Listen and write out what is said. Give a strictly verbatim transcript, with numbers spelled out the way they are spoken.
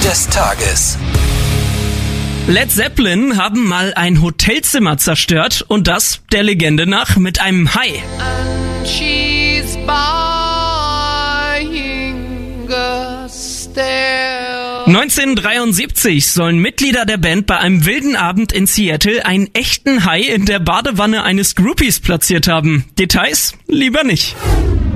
des Tages. Led Zeppelin haben mal ein Hotelzimmer zerstört und das, der Legende nach, mit einem Hai. And she's buying a stair. neunzehnhundertdreiundsiebzig sollen Mitglieder der Band bei einem wilden Abend in Seattle einen echten Hai in der Badewanne eines Groupies platziert haben. Details lieber nicht.